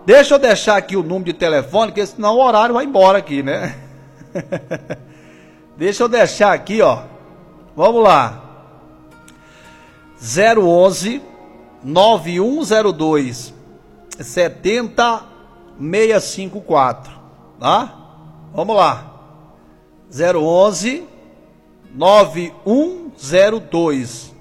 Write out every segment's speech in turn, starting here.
deixa eu deixar aqui o número de telefone, porque senão o horário vai embora aqui, né? Deixa eu deixar aqui, ó. Vamos lá. 011 9102 70654, tá? Vamos lá. 011 9102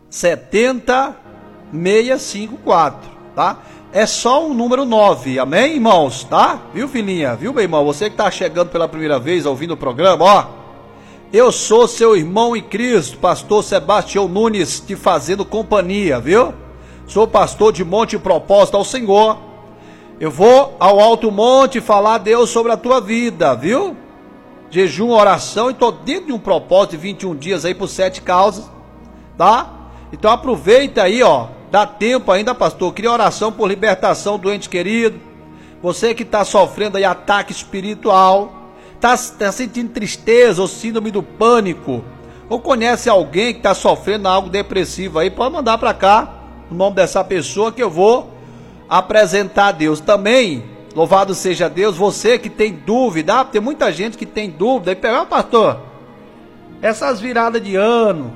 70654, tá? É só o número 9, amém, irmãos, tá? Viu, filhinha? Viu, meu irmão? Você que tá chegando pela primeira vez ouvindo o programa, ó. Eu sou seu irmão em Cristo, pastor Sebastião Nunes, te fazendo companhia, viu? Sou pastor de Monte Propósito ao Senhor. Eu vou ao alto monte falar a Deus sobre a tua vida, viu? Jejum, oração, e tô dentro de um propósito de 21 dias aí por 7 causas, tá? Então aproveita aí, ó. Dá tempo ainda, pastor. Queria oração por libertação do ente querido. Você que está sofrendo aí ataque espiritual, tá sentindo tristeza ou síndrome do pânico, ou conhece alguém que está sofrendo algo depressivo aí, pode mandar para cá o nome dessa pessoa que eu vou apresentar a Deus. Também, louvado seja Deus, você que tem dúvida, tem muita gente que tem dúvida, e pega, pastor, essas viradas de ano,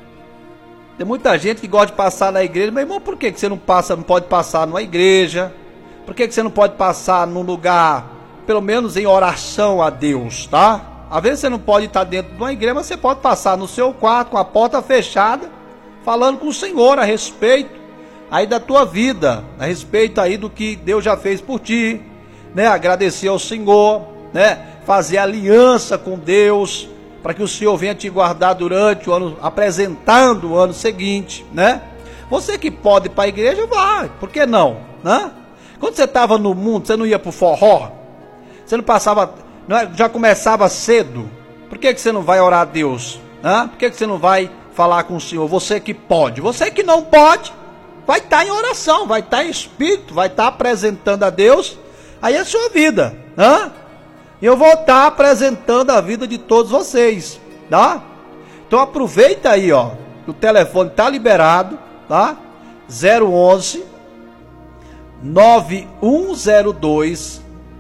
tem muita gente que gosta de passar na igreja, meu irmão, por que você não pode passar numa igreja? Por que você não pode passar num lugar, pelo menos em oração a Deus, tá? Às vezes você não pode estar dentro de uma igreja, mas você pode passar no seu quarto com a porta fechada, falando com o Senhor a respeito aí da tua vida, a respeito aí do que Deus já fez por ti, né? Agradecer ao Senhor, né? Fazer aliança com Deus, para que o Senhor venha te guardar durante o ano, apresentando o ano seguinte, né? Você que pode ir para a igreja, vai, por que não, né? Quando você estava no mundo, você não ia para o forró? Você não passava, já começava cedo? Por que você não vai orar a Deus? Né? Por que você não vai falar com o Senhor? Você que pode. Você que não pode, vai estar em oração, vai estar em espírito, vai estar apresentando a Deus aí a sua vida. Né? E eu vou estar apresentando a vida de todos vocês. Tá? Então aproveita aí, ó. O telefone está liberado, tá? 011 9102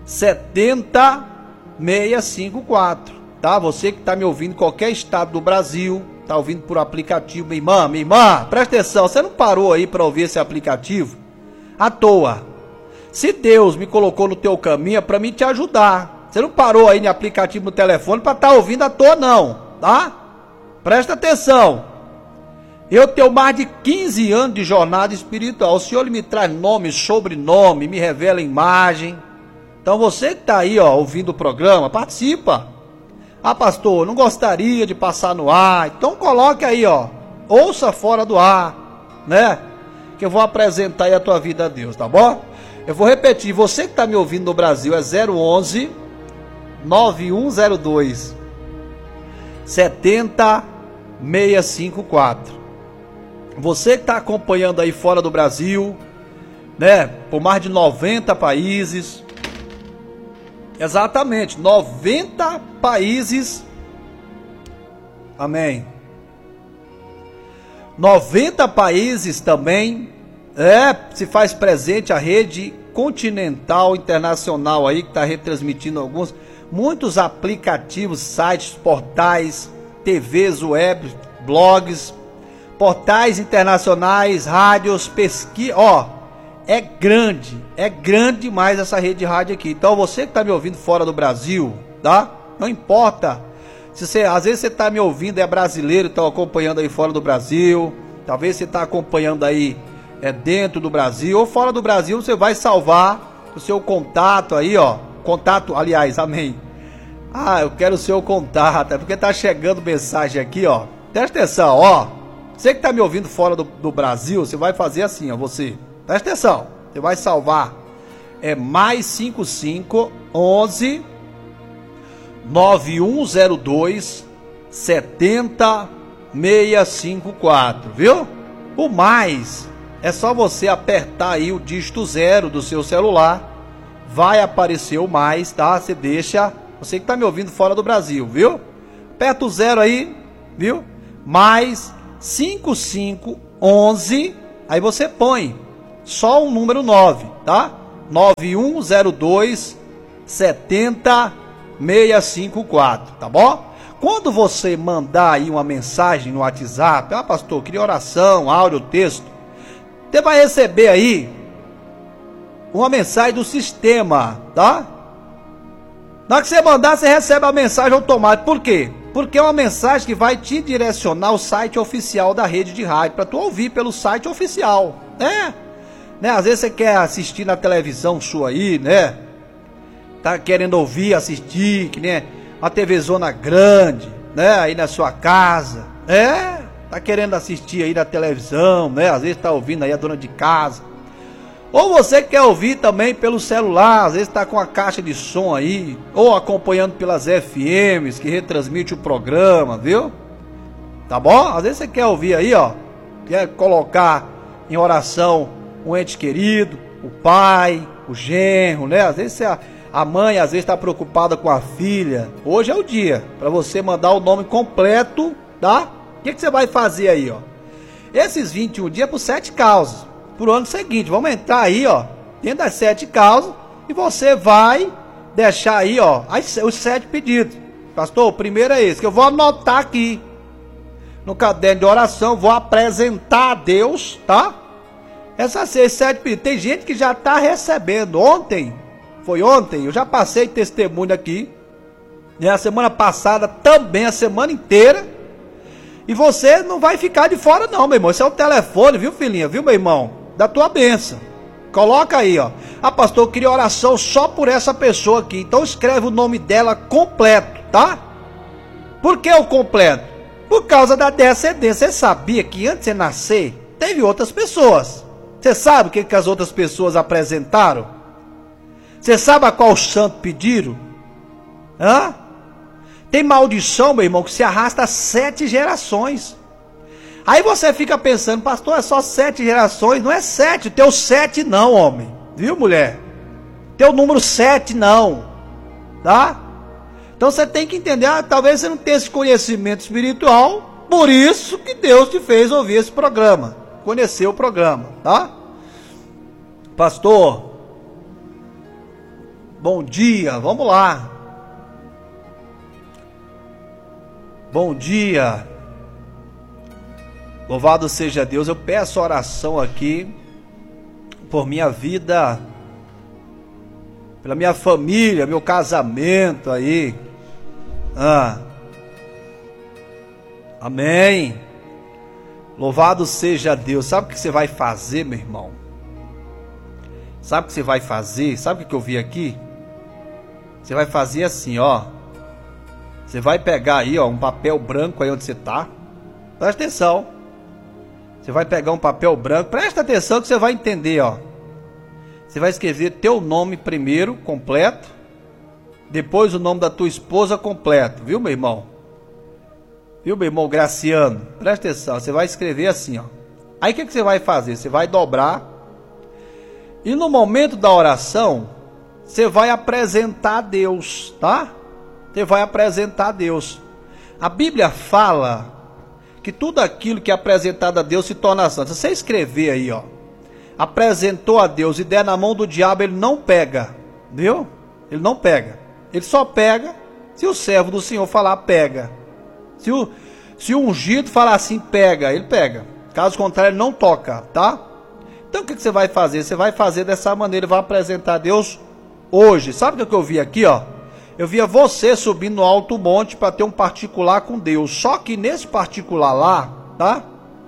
70654, tá? Você que está me ouvindo em qualquer estado do Brasil, tá ouvindo por aplicativo, minha irmã, presta atenção, você não parou aí para ouvir esse aplicativo à toa. Se Deus me colocou no teu caminho é para mim te ajudar. Você não parou aí no aplicativo no telefone para estar ouvindo à toa não, tá? Presta atenção. Eu tenho mais de 15 anos de jornada espiritual. O Senhor me traz nome, sobrenome, me revela imagem. Então você que está aí, ó, ouvindo o programa, participa. Ah, pastor, não gostaria de passar no ar. Então coloque aí, ó, ouça fora do ar, né? Que eu vou apresentar aí a tua vida a Deus, tá bom? Eu vou repetir, você que está me ouvindo no Brasil é 011 9102 70654. Você que está acompanhando aí fora do Brasil, né, por mais de 90 países, exatamente, 90 países, amém, 90 países também, se faz presente a rede continental internacional aí, que está retransmitindo muitos aplicativos, sites, portais, TVs, web, blogs, portais internacionais, rádios, pesquisa, ó, é grande demais essa rede de rádio aqui. Então você que está me ouvindo fora do Brasil, tá? Não importa, às vezes você está me ouvindo, é brasileiro, está acompanhando aí fora do Brasil, talvez você está acompanhando aí dentro do Brasil, ou fora do Brasil, você vai salvar o seu contato aí, ó, aliás, amém. Ah, eu quero o seu contato, é porque tá chegando mensagem aqui, ó, presta atenção, ó. Você que está me ouvindo fora do Brasil, você vai fazer assim, ó, presta atenção, você vai salvar, mais 55 11 9102 70654, viu? O mais, é só você apertar aí o dígito 0 do seu celular, vai aparecer o mais, tá? Você que está me ouvindo fora do Brasil, viu? Aperta o 0 aí, viu? Mais 5511, aí você põe só o número 9, tá? 9102 70654, tá bom? Quando você mandar aí uma mensagem no WhatsApp, pastor, queria oração, áudio, texto, você vai receber aí uma mensagem do sistema, tá? Na hora que você mandar, você recebe a mensagem automática. Por quê? Porque é uma mensagem que vai te direcionar ao site oficial da rede de rádio, para tu ouvir pelo site oficial, né? Às vezes você quer assistir na televisão sua aí, né? Tá querendo ouvir, assistir, que nem uma TV zona grande, né? Aí na sua casa, tá querendo assistir aí na televisão, né? Às vezes tá ouvindo aí a dona de casa. Ou você quer ouvir também pelo celular, às vezes tá com a caixa de som aí, ou acompanhando pelas FMs que retransmite o programa, viu? Tá bom? Às vezes você quer ouvir aí, ó, quer colocar em oração um ente querido, o pai, o genro, né? Às vezes a mãe às vezes está preocupada com a filha. Hoje é o dia para você mandar o nome completo, tá? O que você vai fazer aí, ó? Esses 21 dias por 7 causas. Pro ano seguinte, vamos entrar aí, ó, dentro das 7 causas, e você vai deixar aí, ó, os 7 pedidos. Pastor, o primeiro é esse, que eu vou anotar aqui no caderno de oração, vou apresentar a Deus, tá? Essas 7 pedidos. Tem gente que já tá recebendo. Foi ontem, eu já passei testemunho aqui, né? A semana passada também, a semana inteira. E você não vai ficar de fora não, meu irmão. Esse é o telefone, viu, filhinha? Viu, meu irmão? Da tua bênção. Coloca aí, ó. Pastor, eu queria oração só por essa pessoa aqui. Então escreve o nome dela completo, tá? Por que o completo? Por causa da descendência. Você sabia que antes de você nascer, teve outras pessoas. Você sabe o que as outras pessoas apresentaram? Você sabe a qual santo pediram? Tem maldição, meu irmão, que se arrasta 7 gerações. Aí você fica pensando, pastor, é só 7 gerações? Não é 7, teu 7 não, homem. Viu, mulher? Teu número 7 não. Tá? Então você tem que entender, talvez você não tenha esse conhecimento espiritual, por isso que Deus te fez ouvir esse programa, conhecer o programa, tá? Pastor, bom dia, vamos lá. Bom dia. Louvado seja Deus. Eu peço oração aqui por minha vida, pela minha família, meu casamento aí. Amém. Louvado seja Deus. Sabe o que você vai fazer, meu irmão? Sabe o que você vai fazer? Sabe o que eu vi aqui? Você vai fazer assim, ó. Você vai pegar aí, ó, um papel branco aí onde você tá. Presta atenção. Você vai pegar um papel branco. Presta atenção que você vai entender, ó. Você vai escrever teu nome primeiro, completo. Depois o nome da tua esposa completo. Viu, meu irmão? Viu, meu irmão Graciano? Presta atenção. Você vai escrever assim, ó. Aí o que você vai fazer? Você vai dobrar. E no momento da oração, você vai apresentar a Deus, tá? Você vai apresentar a Deus. A Bíblia fala que tudo aquilo que é apresentado a Deus se torna santo. Se você escrever aí, ó, apresentou a Deus e der na mão do diabo, ele não pega, viu? Ele não pega. Ele só pega se o servo do Senhor falar pega. Se o ungido falar assim pega, ele pega. Caso contrário, ele não toca, tá? Então o que você vai fazer? Você vai fazer dessa maneira, vai apresentar a Deus hoje. Sabe o que eu vi aqui, ó? Eu via você subindo no alto monte para ter um particular com Deus. Só que nesse particular lá, tá?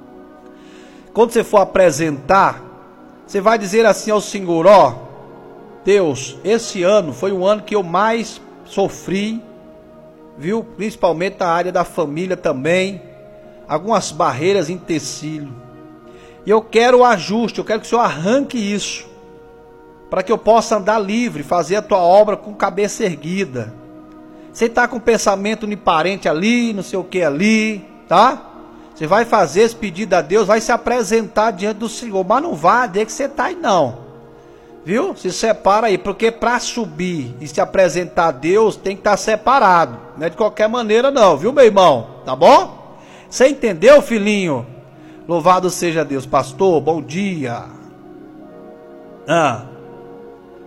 Quando você for apresentar, você vai dizer assim ao Senhor, ó, Deus, esse ano foi o ano que eu mais sofri, viu? Principalmente na área da família também. Algumas barreiras em tecido. E eu quero o ajuste, eu quero que o Senhor arranque isso. Para que eu possa andar livre, fazer a tua obra com cabeça erguida. Você está com pensamento de parente ali, não sei o que ali, tá? Você vai fazer esse pedido a Deus, vai se apresentar diante do Senhor, mas não vá dizer que você está aí não. Viu? Se separa aí, porque para subir e se apresentar a Deus, tem que estar separado. Não é de qualquer maneira não, viu, meu irmão? Tá bom? Você entendeu, filhinho? Louvado seja Deus. Pastor, bom dia.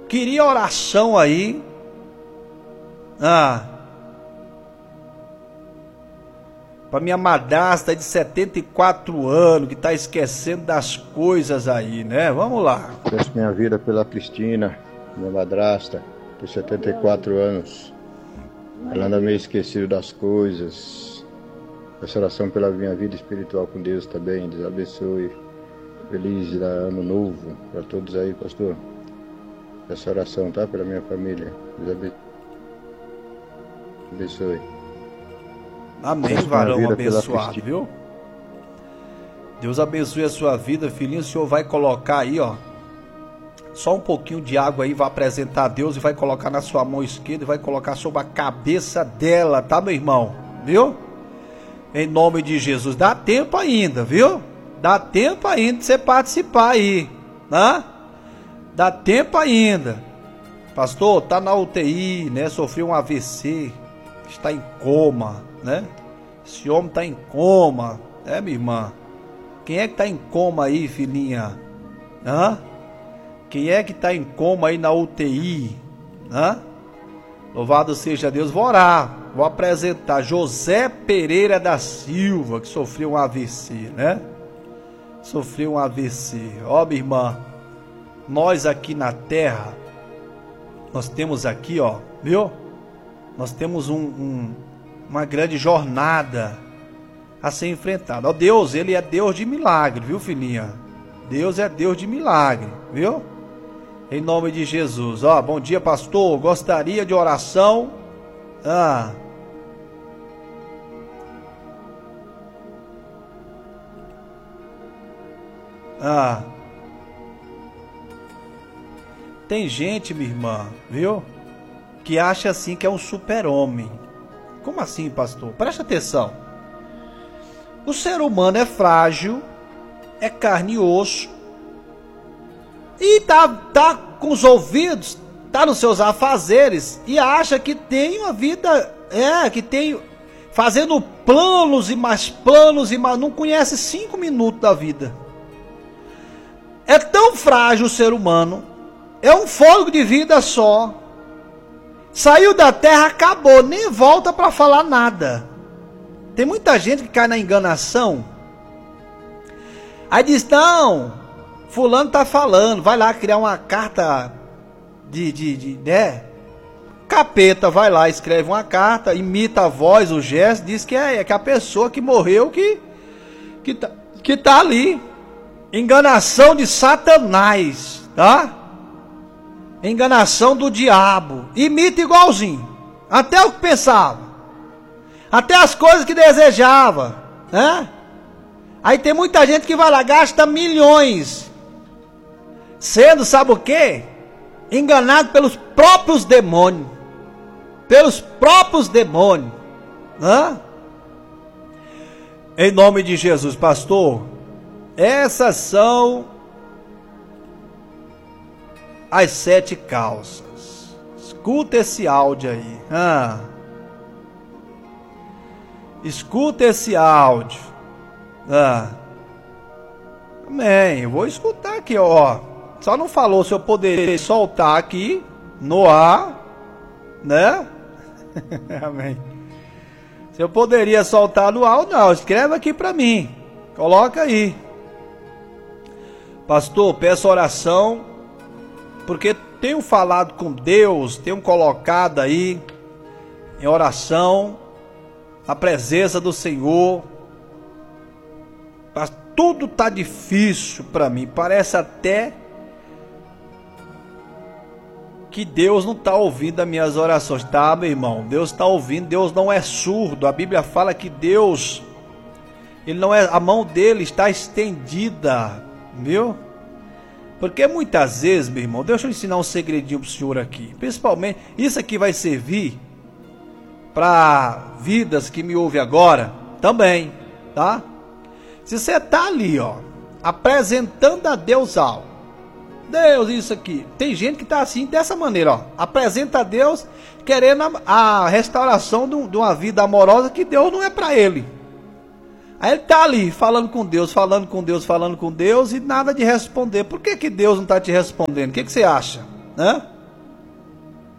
queria oração aí. Para minha madrasta de 74 anos, que está esquecendo das coisas aí, né? Vamos lá. Peço minha vida pela Cristina, minha madrasta, de 74 anos. Ela anda meio esquecida das coisas. Peço oração pela minha vida espiritual com Deus também. Deus abençoe. Feliz ano novo para todos aí, pastor. Peço oração, tá? Pela minha família. Deus abençoe. Amém, varão abençoado, viu? Deus abençoe a sua vida, filhinho. O senhor vai colocar aí, ó, só um pouquinho de água aí, vai apresentar a Deus e vai colocar na sua mão esquerda e vai colocar sobre a cabeça dela, tá, meu irmão? Viu? Em nome de Jesus. Dá tempo ainda, viu? Dá tempo ainda de você participar aí, né? Dá tempo ainda. Pastor, tá na UTI, né? Sofreu um AVC, está em coma, né? Esse homem está em coma, minha irmã? Quem é que está em coma aí, filhinha? Quem é que está em coma aí na UTI? Louvado seja Deus. Vou orar, vou apresentar José Pereira da Silva, que sofreu um AVC, né? Sofreu um AVC. Ó, minha irmã, nós aqui na terra, nós temos aqui, ó, viu? Nós temos uma grande jornada a ser enfrentada. Ó, Deus, Ele é Deus de milagre, viu, filhinha? Deus é Deus de milagre, viu? Em nome de Jesus. Ó, bom dia, pastor. Gostaria de oração. Tem gente, minha irmã, viu? Que acha assim que é um super-homem. Como assim, pastor? Presta atenção. O ser humano é frágil, é carne e osso, e tá com os ouvidos, tá nos seus afazeres, e acha que tem uma vida, que tem, fazendo planos e mais, não conhece 5 minutos da vida. É tão frágil o ser humano, é um fôlego de vida só. Saiu da terra, acabou, nem volta para falar nada. Tem muita gente que cai na enganação. Aí diz, não, fulano tá falando, vai lá criar uma carta capeta, vai lá, escreve uma carta, imita a voz, o gesto, diz que é a pessoa que morreu que tá ali. Enganação de Satanás, tá? Enganação do diabo. Imita igualzinho. Até o que pensava. Até as coisas que desejava, né? Aí tem muita gente que vai lá, gasta milhões, sendo, sabe o quê? Enganado pelos próprios demônios. Pelos próprios demônios, né? Em nome de Jesus, pastor, essas são as 7 causas. Escuta esse áudio aí. Escuta esse áudio. Amém. Eu vou escutar aqui, ó. Só não falou se eu poderia soltar aqui no ar, né? Amém. Se eu poderia soltar no ar ou não. Escreve aqui para mim. Coloca aí. Pastor, peço oração, porque tenho falado com Deus, tenho colocado aí em oração a presença do Senhor. Mas tudo está difícil para mim. Parece até que Deus não está ouvindo as minhas orações. Tá, meu irmão? Deus está ouvindo. Deus não é surdo. A Bíblia fala que Deus, Ele não é, a mão dele está estendida, viu? Porque muitas vezes, meu irmão, deixa eu ensinar um segredinho para o senhor aqui. Principalmente, isso aqui vai servir para vidas que me ouvem agora também, tá? Se você tá ali, ó, apresentando a Deus algo, Deus, isso aqui. Tem gente que tá assim, dessa maneira, ó, apresenta a Deus, querendo a restauração de uma vida amorosa que Deus não é para ele. Aí ele tá ali, falando com Deus, falando com Deus, falando com Deus, e nada de responder. Por que Deus não tá te respondendo? O que você acha? Né?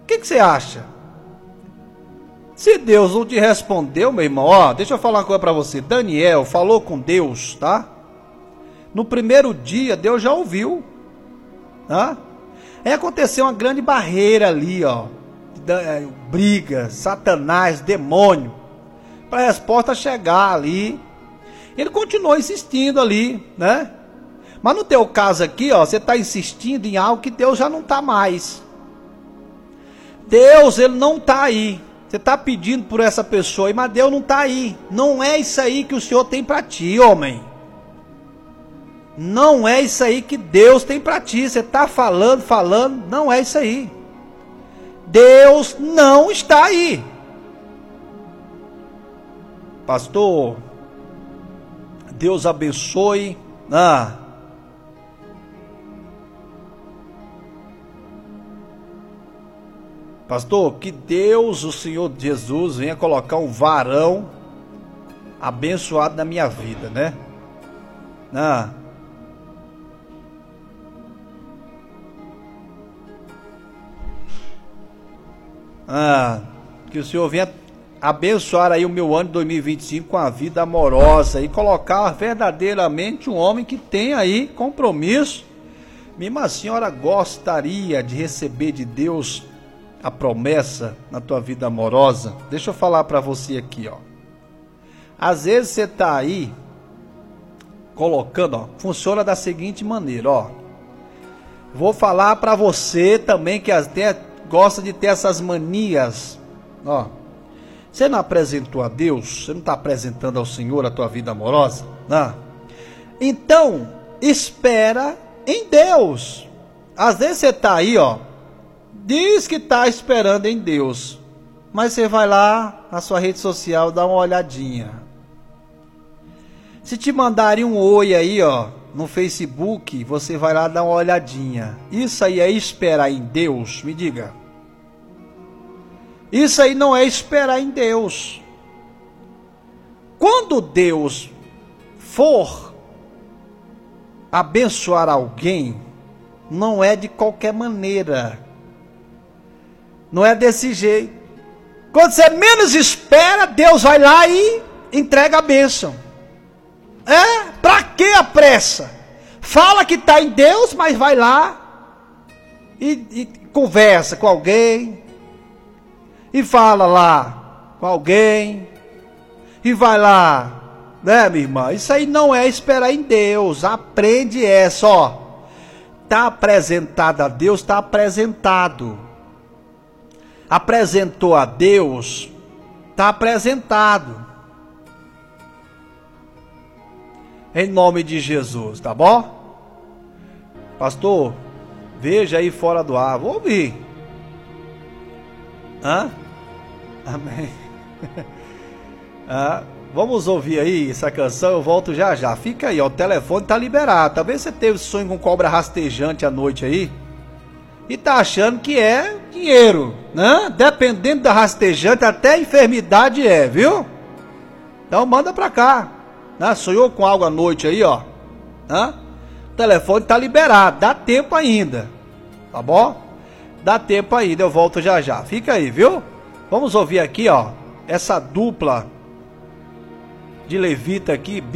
que você acha? Se Deus não te respondeu, meu irmão, ó, deixa eu falar uma coisa para você. Daniel falou com Deus, tá? No primeiro dia, Deus já ouviu, tá? Aí aconteceu uma grande barreira ali, ó. Briga, Satanás, demônio, para a resposta chegar ali. Ele continuou insistindo ali, né? Mas no teu caso aqui, ó, você está insistindo em algo que Deus já não está mais. Deus, ele não está aí. Você está pedindo por essa pessoa aí, mas Deus não está aí. Não é isso aí que o Senhor tem para ti, homem. Não é isso aí que Deus tem para ti. Você está falando, não é isso aí. Deus não está aí. Pastor, Deus abençoe. Pastor, que Deus, o Senhor Jesus, venha colocar um varão abençoado na minha vida, né? Que o Senhor venha abençoar aí o meu ano de 2025 com a vida amorosa e colocar verdadeiramente um homem que tem aí compromisso. Minha irmã, a senhora gostaria de receber de Deus a promessa na tua vida amorosa? Deixa eu falar para você aqui, ó. Às vezes você tá aí colocando, ó, funciona da seguinte maneira, ó. Vou falar para você também que até gosta de ter essas manias, ó. Você não apresentou a Deus? Você não está apresentando ao Senhor a tua vida amorosa? Não. Então, espera em Deus. Às vezes você está aí, ó, diz que está esperando em Deus, mas você vai lá na sua rede social dar uma olhadinha. Se te mandarem um oi aí, ó, no Facebook, você vai lá dar uma olhadinha. Isso aí é esperar em Deus? Me diga. Isso aí não é esperar em Deus. Quando Deus for abençoar alguém, não é de qualquer maneira. Não é desse jeito. Quando você menos espera, Deus vai lá e entrega a bênção. Pra que a pressa? Fala que está em Deus, mas vai lá e conversa com alguém. E fala lá com alguém. E vai lá, né, minha irmã? Isso aí não é esperar em Deus. Aprende essa, ó. Está apresentado a Deus, está apresentado. Apresentou a Deus, está apresentado. Em nome de Jesus, tá bom? Pastor, veja aí fora do ar, vou ouvir. Amém. Vamos ouvir aí essa canção, eu volto já já. Fica aí, ó, o telefone tá liberado. Talvez você teve sonho com cobra rastejante à noite aí e tá achando que é dinheiro, né? Dependendo da rastejante, até enfermidade é, viu? Então manda pra cá, né? Sonhou com algo à noite aí, ó, né? O telefone tá liberado, dá tempo ainda, tá bom? Dá tempo ainda, eu volto já já. Fica aí, viu? Vamos ouvir aqui, ó, essa dupla de levita aqui,